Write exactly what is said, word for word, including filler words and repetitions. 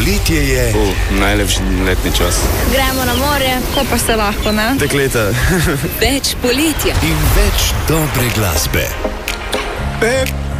Poletje je uh, najlepši letni čas. Gremo na morje, ko pa se lahko, ne? Dekleta. Več poletja in več dobre glasbe. Pep.